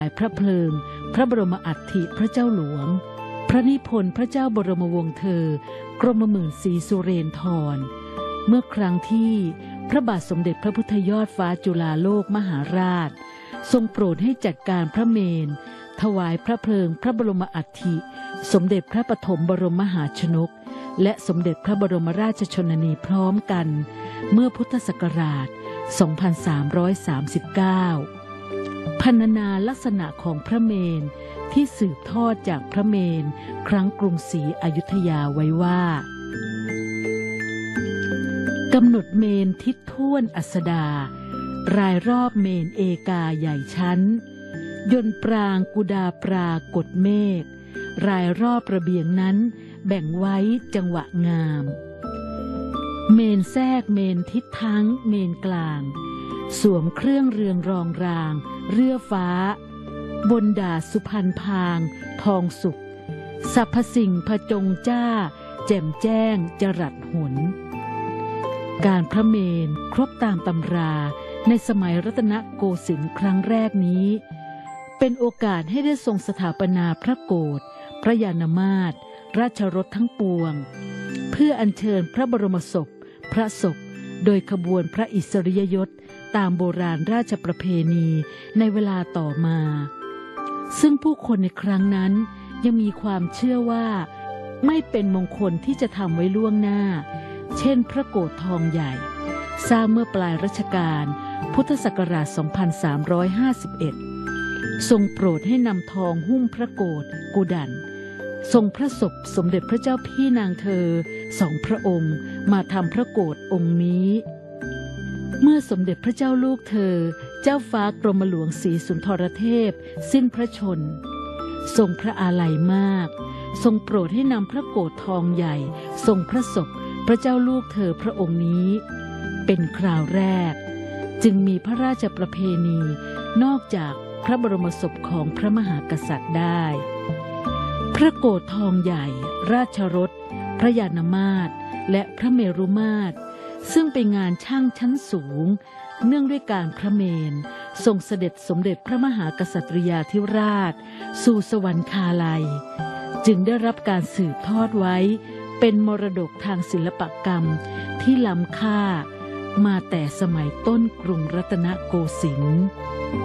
พระเพลิงพระบรมอัฐิพระเจ้าหลวงพระนิพนธ์พระเจ้าบรมวงศ์เธอกรมหมื่นศรีสุเรนธรเมื่อครั้งที่พระบาทสมเด็จพระพุทธยอดฟ้าจุฬาโลกมหาราชทรงโปรดให้จัดการพระเมรุถวายพระเพลิงพระบรมอัฐิสมเด็จพระปฐมบรมมหาชนกและสมเด็จพระบรมราชชนนีพร้อมกันเมื่อพุทธศักราช 2339 พรรณนาลักษณะของพระเมรุที่สืบทอดจากพระเมรุครั้งกรุงศรีอยุธยาไว้ว่ากำหนดเมรุทิศท่วนอัสดารายรอบเมรุเอกาใหญ่ชั้นยนต์ปรางกุดาปรากฏเมฆรายรอบระเบียงนั้นแบ่งไว้จังหวะงามเมรุแทรกเมรุทิศทั้งเมรุกลางสวมเครื่องเรืองรองรางเรือฟ้าบนดาสุพรรณพางทองสุขสรรพสิ่งผจงจ้าแจ่มแจ้งจรัสหนการพระเมรุครบตามตำราในสมัยรัตนโกสินทร์ครั้งแรกนี้เป็นโอกาสให้ได้ทรงสถาปนาพระโกฐพระยานมาตรราชรถทั้งปวงเพื่ออัญเชิญพระบรมศพพระศพโดยขบวนพระอิสริยยศตามโบราณราชประเพณีในเวลาต่อมาซึ่งผู้คนในครั้งนั้นยังมีความเชื่อว่าไม่เป็นมงคลที่จะทำไว้ล่วงหน้าเช่นพระโกฐทองใหญ่สร้างเมื่อปลายรัชกาลพุทธศักราช 2351 ทรงโปรดให้นำทองหุ้มพระโกฐกุดันทรงพระศพสมเด็จพระเจ้าพี่นางเธอสองพระองค์มาทำพระโกฐองค์นี้เมื่อสมเด็จพระเจ้าลูกเธอเจ้าฟ้ากรมหลวงศรีสุนทรเทพสิ้นพระชนทรงพระอาลัยมากทรงโปรดให้นำพระโกฐทองใหญ่ทรงพระศพพระเจ้าลูกเธอพระองค์นี้เป็นคราวแรกจึงมีพระราชประเพณีนอกจากพระบรมศพของพระมหากษัตริย์ได้พระโกฐทองใหญ่ราชรถพระยานมาตรและพระเมรุมาตรซึ่งเป็นงานช่างชั้นสูงเนื่องด้วยการพระเมรุทรงเสด็จสมเด็จพระมหากษัตริยาธิราชสู่สวรรคาลัยจึงได้รับการสืบทอดไว้เป็นมรดกทางศิลปกรรมที่ล้ำค่ามาแต่สมัยต้นกรุงรัตนโกสินทร์